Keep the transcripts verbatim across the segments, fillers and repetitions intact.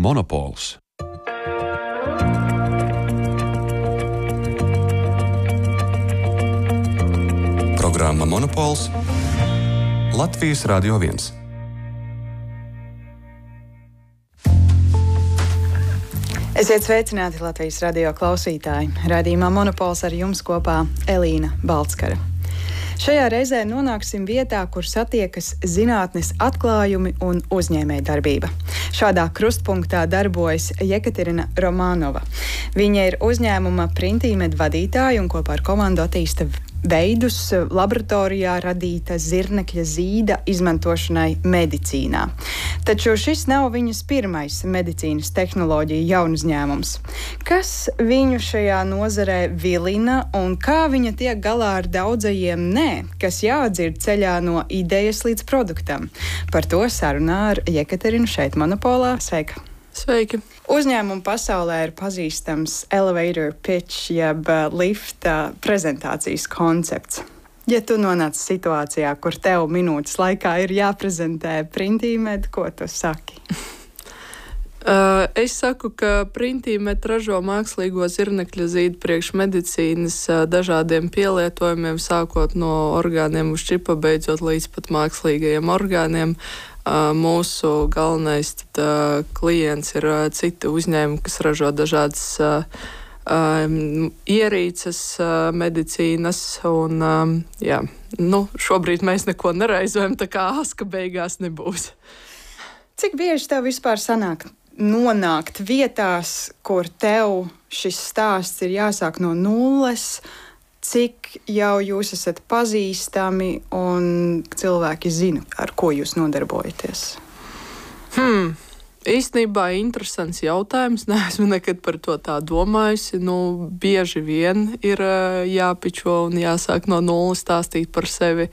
Monopols. Programma Monopols Latvijas Radio viens. Esiet sveicināti Latvijas radio klausītāji. Raidījumā Monopols ar jums kopā Elīna Baltskara. Šajā reizē nonāksim vietā, kur satiekas zinātnes atklājumi un uzņēmējdarbība. Šādā krustpunktā darbojas Jekaterina Romanova. Viņa ir uzņēmuma Printīmed vadītāja un kopā ar komandu attīsta veidus laboratorijā radīta zirnekļa zīda izmantošanai medicīnā. Taču šis nav viņas pirmais medicīnas tehnoloģija jaunuzņēmums. Kas viņu šajā nozarē vilina un kā viņa tiek galā ar daudzajiem nē, kas jādzird ceļā no idejas līdz produktam? Par to sarunā ar Jekaterinu šeit Monopolā. Sveika! Sveiki! Uzņēmuma pasaulē ir pazīstams elevator pitch, jeb lifta prezentācijas koncepts. Ja tu nonāc situācijā, kur tev minūtes laikā ir jāprezentē Printīmed, ko tu saki? Uh, es saku, ka Printīmed ražo mākslīgo zirnekļa zīdu priekš medicīnas uh, dažādiem pielietojumiem, sākot no orgāniem uz čipa, beidzot līdz pat mākslīgajiem orgāniem. Uh, mūsu galvenais tad, uh, klients ir uh, citi uzņēmumi, kas ražo dažādas uh, um, ierīces uh, medicīnas. Un, um, jā, nu, šobrīd mēs neko neraizojam, tā kā aska beigās nebūs. Cik bieži tev vispār sanāk nonākt vietās, kur tev šis stāsts ir jāsāk no nulles? Cik jau jūs esat pazīstami un cilvēki zina, ar ko jūs nodarbojaties? Hmm. Īstenībā interesants jautājums. Neesmu nekad par to tā domājusi. Nu, bieži vien ir jāpičo un jāsāk no nulles stāstīt par sevi.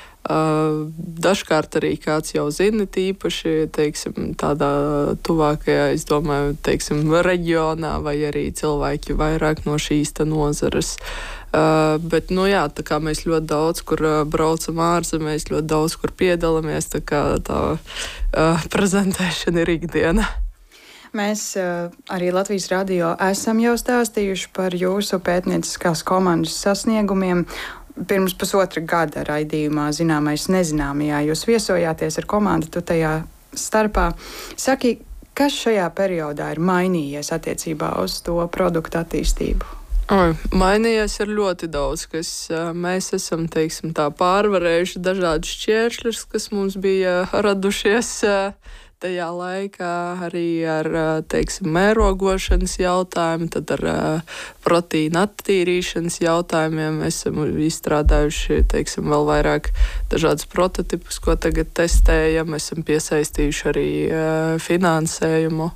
Uh, dažkārt arī kāds jau zina, tīpaši teiksim, tādā tuvākajā, es domāju, teiksim, reģionā, vai arī cilvēki vairāk no šīs nozares. Uh, bet, nu jā, tā kā mēs ļoti daudz, kur uh, braucam ārzemēs, ļoti daudz, kur piedalāmies, tā kā tā uh, prezentēšana ir ikdiena. Mēs uh, arī Latvijas radio esam jau stāstījuši par jūsu pētnieciskās komandas sasniegumiem. Pirms pusotra gada raidījumā Zināmais nezināmajā jūs viesojāties ar komandu, tu tajā starpā. Saki, kas šajā periodā ir mainījies attiecībā uz to produktu attīstību? Ai, mainījies ir ļoti daudz, kas mēs esam, teiksim, tā pārvarējuši dažādus šķēršļus, kas mums bija radušies tajā laikā, arī ar, teiksim, mērogošanas jautājumu, tad ar proteīna attīrīšanas jautājumiem esam izstrādājuši, teiksim, vēl vairāk dažādus prototipus, ko tagad testējam, esam piesaistījuši arī finansējumu.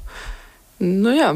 Nu jā.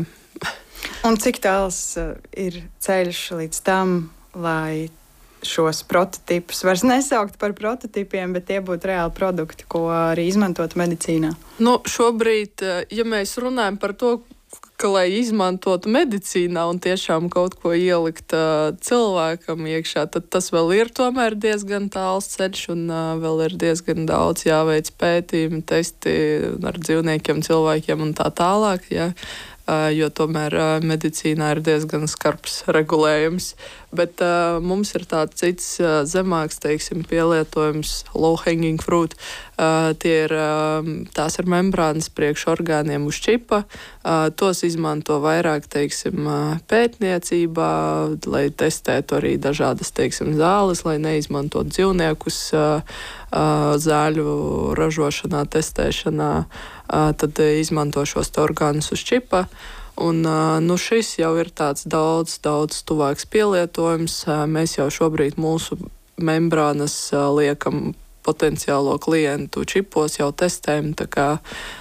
Un cik tāls ir ceļš līdz tam, lai šos prototipus vairs nesaukt par prototipiem, bet tie būtu reāli produkti, ko arī izmantot medicīnā? Nu, šobrīd, ja mēs runājam par to, ka, lai izmantotu medicīnā un tiešām kaut ko ielikt uh, cilvēkam iekšā, tad tas vēl ir tomēr diezgan tāls ceļš un uh, vēl ir diezgan daudz jāveic pētījumi, testi ar dzīvniekiem, cilvēkiem un tā tālāk, ja. Uh, jo tomēr uh, medicīnā ir diezgan skarbs regulējums. Bet uh, mums ir tāds cits uh, zemāks, teiksim, pielietojums, low hanging fruit. Uh, tie ir, uh, tās ir membrānas priekš orgāniem uz čipa. Uh, tos izmanto vairāk, teiksim, uh, pētniecībā, lai testētu arī dažādas, teiksim, zāles, lai neizmantot dzīvniekus uh, uh, zāļu ražošanā, testēšanā. Uh, tad uh, izmanto šos orgānus uz čipa. Un, nu, šis jau ir tāds daudz, daudz tuvāks pielietojums. Mēs jau šobrīd mūsu membrānas liekam potenciālo klientu čipos, jau testējam. Tā kā,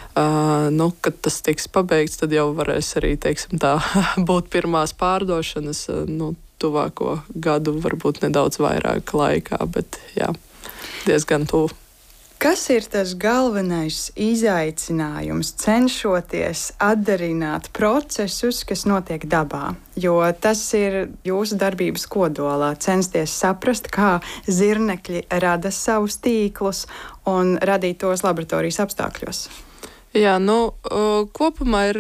nu, kad tas tiks pabeigts, tad jau varēs arī, teiksim, tā, būt pirmās pārdošanas, nu, tuvāko gadu, varbūt nedaudz vairāk laikā, bet jā, diezgan tuvu. Kas ir tas galvenais izaicinājums, cenšoties atdarināt procesus, kas notiek dabā? Jo tas ir jūsu darbības kodolā, censties saprast, kā zirnekļi rada savus tīklus un radīt tos laboratorijas apstākļos. Jā, nu, kopumā ir